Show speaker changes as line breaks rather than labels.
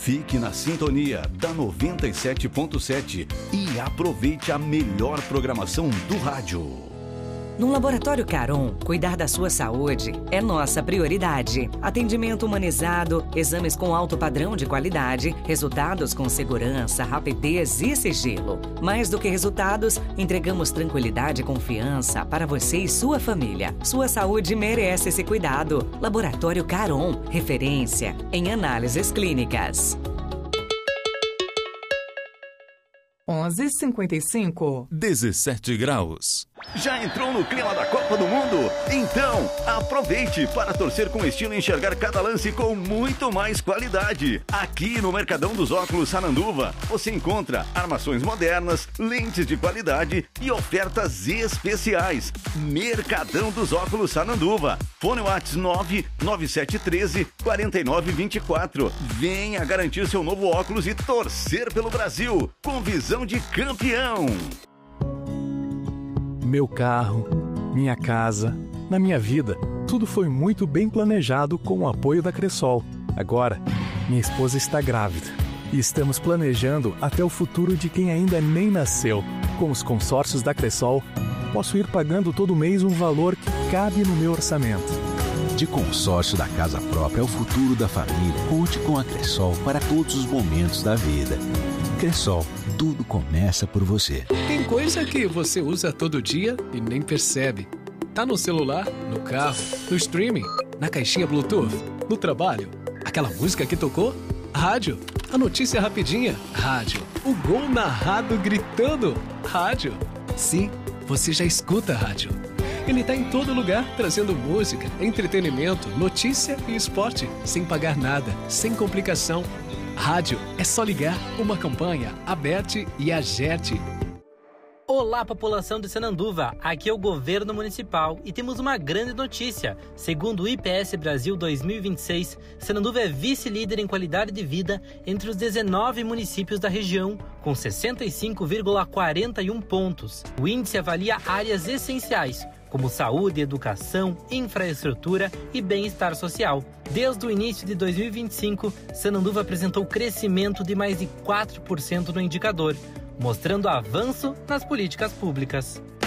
Fique na sintonia da 97.7 e aproveite a melhor programação do rádio.
No Laboratório Caron, cuidar da sua saúde é nossa prioridade. Atendimento humanizado, exames com alto padrão de qualidade, resultados com segurança, rapidez e sigilo. Mais do que resultados, entregamos tranquilidade e confiança para você e sua família. Sua saúde merece esse cuidado. Laboratório Caron, referência em análises clínicas.
11h55.
17 graus.
Já entrou no clima da Copa do Mundo? Então, aproveite para torcer com estilo e enxergar cada lance com muito mais qualidade. Aqui no Mercadão dos Óculos Sananduva, você encontra armações modernas, lentes de qualidade e ofertas especiais. Mercadão dos Óculos Sananduva. Fone WhatsApp 99713-4924. Venha garantir seu novo óculos e torcer pelo Brasil, com visão de campeão.
Meu carro, minha casa, na minha vida, tudo foi muito bem planejado com o apoio da Cressol. Agora, minha esposa está grávida e estamos planejando até o futuro de quem ainda nem nasceu. Com os consórcios da Cressol, posso ir pagando todo mês um valor que cabe no meu orçamento.
De consórcio da casa própria ao futuro da família, conte com a Cressol para todos os momentos da vida. Cressol, tudo começa por você.
Tem coisa que você usa todo dia e nem percebe. Tá no celular, no carro, no streaming, na caixinha Bluetooth, no trabalho. Aquela música que tocou? Rádio. A notícia rapidinha? Rádio. O gol narrado gritando? Rádio. Sim, você já escuta rádio. Ele tá em todo lugar, trazendo música, entretenimento, notícia e esporte, sem pagar nada, sem complicação. Rádio é só ligar, uma campanha, Aberte e Agerte.
Olá, população de Sananduva, aqui é o Governo Municipal e temos uma grande notícia. Segundo o IPS Brasil 2026, Sananduva é vice-líder em qualidade de vida entre os 19 municípios da região, com 65,41 pontos. O índice avalia áreas essenciais, como saúde, educação, infraestrutura e bem-estar social. Desde o início de 2025, Sananduva apresentou crescimento de mais de 4% no indicador, mostrando avanço nas políticas públicas.